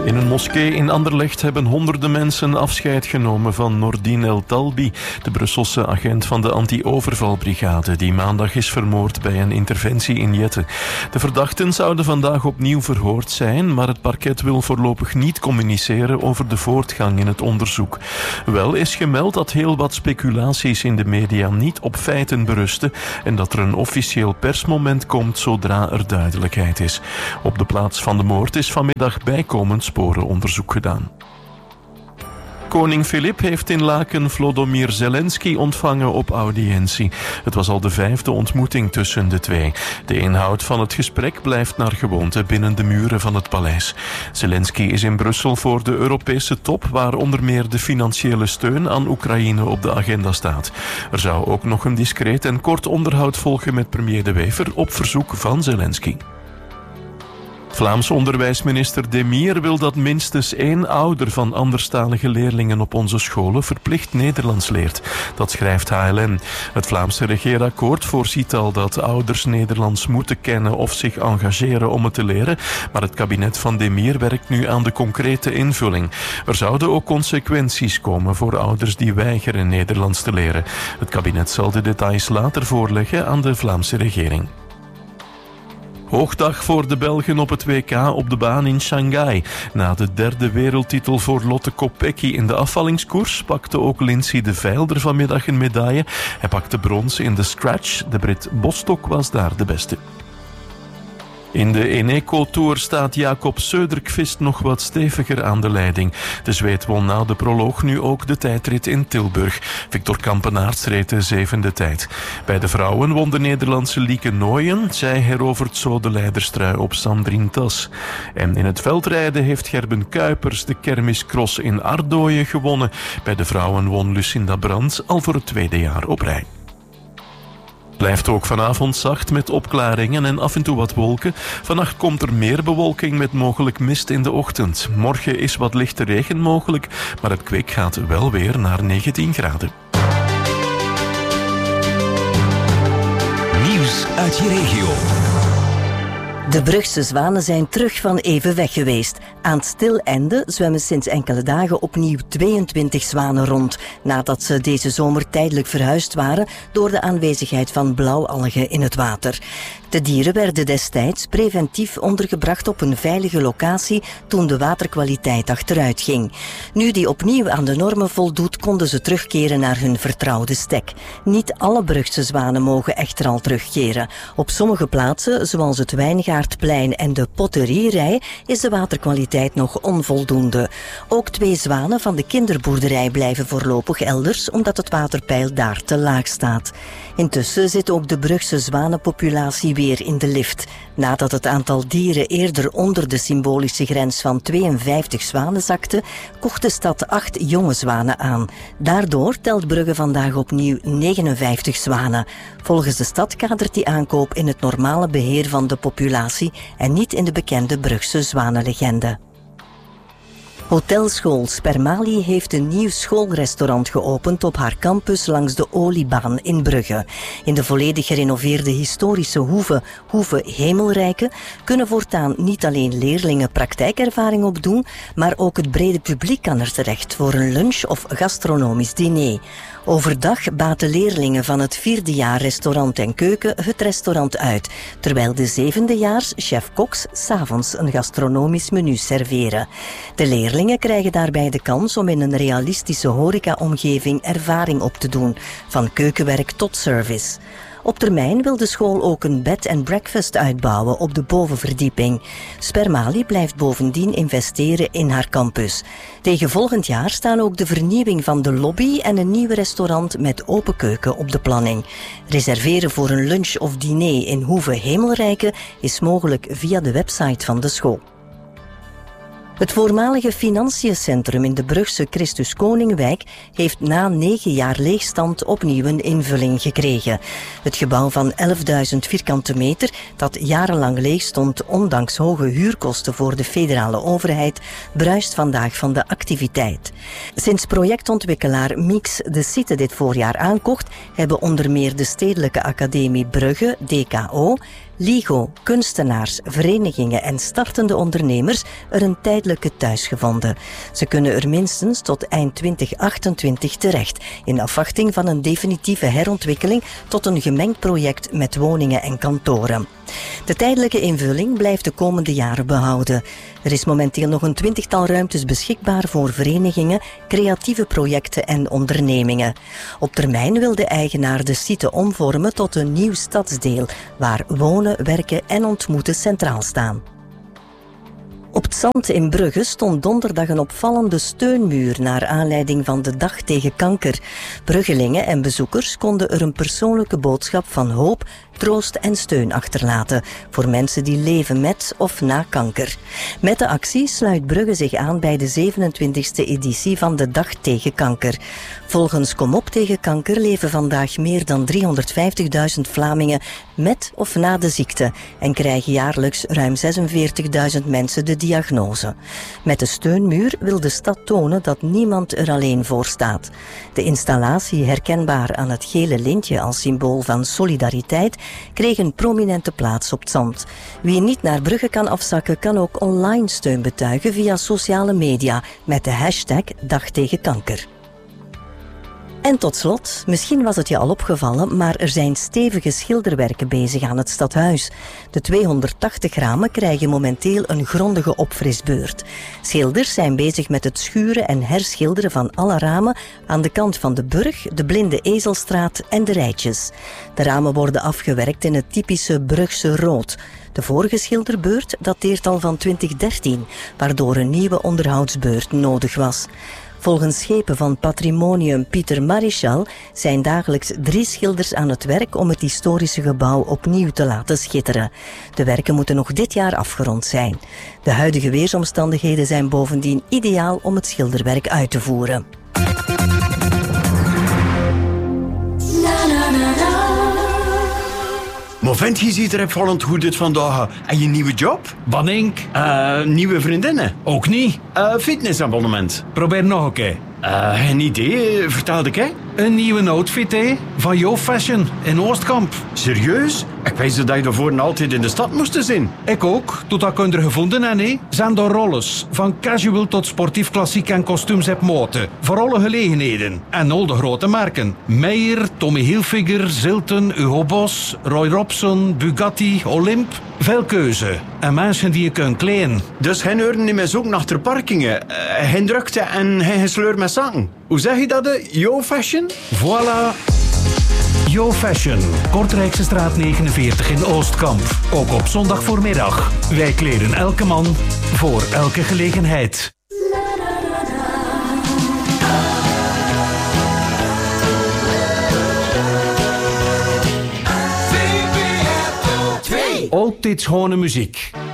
In een moskee in Anderlecht hebben honderden mensen afscheid genomen van Nordin El Talbi, de Brusselse agent van de anti-overvalbrigade, die maandag is vermoord bij een interventie in Jette. De verdachten zouden vandaag opnieuw verhoord zijn, maar het parket wil voorlopig niet communiceren over de voortgang in het onderzoek. Wel is gemeld dat heel wat speculaties in de media niet op feiten berusten en dat er een officieel persmoment komt zodra er duidelijkheid is. Op de plaats van de moord is vanmiddag bijkomend sporenonderzoek gedaan. Koning Filip heeft in Laken Volodymyr Zelensky ontvangen op audiëntie. Het was al de 5e ontmoeting tussen de twee. De inhoud van het gesprek blijft naar gewoonte binnen de muren van het paleis. Zelensky is in Brussel voor de Europese top, waar onder meer de financiële steun aan Oekraïne op de agenda staat. Er zou ook nog een discreet en kort onderhoud volgen met premier De Wever op verzoek van Zelensky. Vlaams onderwijsminister Demir wil dat minstens 1 ouder van anderstalige leerlingen op onze scholen verplicht Nederlands leert. Dat schrijft HLN. Het Vlaamse regeerakkoord voorziet al dat ouders Nederlands moeten kennen of zich engageren om het te leren, maar het kabinet van Demir werkt nu aan de concrete invulling. Er zouden ook consequenties komen voor ouders die weigeren Nederlands te leren. Het kabinet zal de details later voorleggen aan de Vlaamse regering. Hoogdag voor de Belgen op het WK op de baan in Shanghai. Na de 3e wereldtitel voor Lotte Kopecky in de afvallingskoers pakte ook Lindsay de Vijlder vanmiddag een medaille. Hij pakte brons in de scratch. De Brit Bostock was daar de beste. In de Eneco Tour staat Jakob Söderqvist nog wat steviger aan de leiding. De Zweed won na de proloog nu ook de tijdrit in Tilburg. Victor Kampenaerts reed de 7e tijd. Bij de vrouwen won de Nederlandse Lieke Nooyen. Zij herovert zo de leiderstrui op Sandrine Tas. En in het veldrijden heeft Gerben Kuipers de kermiscross in Ardooien gewonnen. Bij de vrouwen won Lucinda Brandt al voor het 2e jaar op rij. Blijft ook vanavond zacht met opklaringen en af en toe wat wolken. Vannacht komt er meer bewolking met mogelijk mist in de ochtend. Morgen is wat lichte regen mogelijk, maar het kwik gaat wel weer naar 19 graden. Nieuws uit je regio. De Brugse zwanen zijn terug van even weg geweest. Aan het Stilende zwemmen sinds enkele dagen opnieuw 22 zwanen rond, nadat ze deze zomer tijdelijk verhuisd waren door de aanwezigheid van blauwalgen in het water. De dieren werden destijds preventief ondergebracht op een veilige locatie toen de waterkwaliteit achteruit ging. Nu die opnieuw aan de normen voldoet, konden ze terugkeren naar hun vertrouwde stek. Niet alle Brugse zwanen mogen echter al terugkeren. Op sommige plaatsen, zoals het Wijngaardplein en de Potterierij, is de waterkwaliteit nog onvoldoende. Ook 2 zwanen van de kinderboerderij blijven voorlopig elders, omdat het waterpeil daar te laag staat. Intussen zit ook de Brugse zwanenpopulatie weer in de lift. Nadat het aantal dieren eerder onder de symbolische grens van 52 zwanen zakte, kocht de stad 8 jonge zwanen aan. Daardoor telt Brugge vandaag opnieuw 59 zwanen. Volgens de stad kadert die aankoop in het normale beheer van de populatie en niet in de bekende Brugse zwanenlegende. Hotelschool Spermali heeft een nieuw schoolrestaurant geopend op haar campus langs de Oliebaan in Brugge. In de volledig gerenoveerde historische Hoeve Hemelrijke kunnen voortaan niet alleen leerlingen praktijkervaring opdoen, maar ook het brede publiek kan er terecht voor een lunch of gastronomisch diner. Overdag baten leerlingen van het 4e jaar restaurant en keuken het restaurant uit, terwijl de 7e jaars chef-koks 's avonds een gastronomisch menu serveren. De leerlingen krijgen daarbij de kans om in een realistische horeca-omgeving ervaring op te doen, van keukenwerk tot service. Op termijn wil de school ook een bed and breakfast uitbouwen op de bovenverdieping. Spermali blijft bovendien investeren in haar campus. Tegen volgend jaar staan ook de vernieuwing van de lobby en een nieuw restaurant met open keuken op de planning. Reserveren voor een lunch of diner in Hoeve Hemelrijke is mogelijk via de website van de school. Het voormalige financiencentrum in de Brugse Christus Koningwijk heeft na 9 jaar leegstand opnieuw een invulling gekregen. Het gebouw van 11.000 vierkante meter, dat jarenlang leeg stond ondanks hoge huurkosten voor de federale overheid, bruist vandaag van de activiteit. Sinds projectontwikkelaar Mix de site dit voorjaar aankocht, hebben onder meer de Stedelijke Academie Brugge, DKO, LIGO, kunstenaars, verenigingen en startende ondernemers er een tijdelijke thuis gevonden. Ze kunnen er minstens tot eind 2028 terecht, in afwachting van een definitieve herontwikkeling tot een gemengd project met woningen en kantoren. De tijdelijke invulling blijft de komende jaren behouden. Er is momenteel nog een 20-tal ruimtes beschikbaar voor verenigingen, creatieve projecten en ondernemingen. Op termijn wil de eigenaar de site omvormen tot een nieuw stadsdeel, waar wonen, werken en ontmoeten centraal staan. Op het Zand in Brugge stond donderdag een opvallende steunmuur naar aanleiding van de Dag tegen Kanker. Bruggelingen en bezoekers konden er een persoonlijke boodschap van hoop, troost en steun achterlaten voor mensen die leven met of na kanker. Met de actie sluit Brugge zich aan bij de 27e editie van de Dag tegen Kanker. Volgens Kom op tegen kanker leven vandaag meer dan 350.000 Vlamingen met of na de ziekte en krijgen jaarlijks ruim 46.000 mensen de diagnose. Met de steunmuur wil de stad tonen dat niemand er alleen voor staat. De installatie, herkenbaar aan het gele lintje als symbool van solidariteit, kreeg een prominente plaats op het Zand. Wie niet naar Brugge kan afzakken, kan ook online steun betuigen via sociale media met de hashtag Dag tegen Kanker. En tot slot, misschien was het je al opgevallen, maar er zijn stevige schilderwerken bezig aan het stadhuis. De 280 ramen krijgen momenteel een grondige opfrisbeurt. Schilders zijn bezig met het schuren en herschilderen van alle ramen aan de kant van de Burg, de Blinde Ezelstraat en de Rijtjes. De ramen worden afgewerkt in het typische Brugse rood. De vorige schilderbeurt dateert al van 2013, waardoor een nieuwe onderhoudsbeurt nodig was. Volgens schepen van Patrimonium Pieter Marichal zijn dagelijks 3 schilders aan het werk om het historische gebouw opnieuw te laten schitteren. De werken moeten nog dit jaar afgerond zijn. De huidige weersomstandigheden zijn bovendien ideaal om het schilderwerk uit te voeren. Maar vent, je ziet er opvallend goed uit vandaag. En je nieuwe job? Banink? Nieuwe vriendinnen? Ook niet. Fitnessabonnement? Probeer nog een keer. Geen idee, vertelde ik, hè? Een nieuwe outfit, hè? Van Yo Fashion in Oostkamp. Serieus? Ik wist dat je daarvoor altijd in de stad moest zijn. Ik ook, totdat ik er gevonden heb, hè? Zijn door rolles. Van casual tot sportief, klassiek en kostuums heb moten. Voor alle gelegenheden. En al de grote merken. Meijer, Tommy Hilfiger, Zilton, Hugo Boss, Roy Robson, Bugatti, Olymp. Veel keuze. En mensen die je kunt kleden. Dus geen uren niet meer zoeken naar de parkingen. Geen drukte en geen gesleur met zaken. Hoe zeg je dat, Yo Fashion? Voilà. Yo Fashion, Kortrijkse straat 49 in Oostkamp. Ook op zondag voormiddag. Wij kleden elke man voor elke gelegenheid. Altijd schone muziek.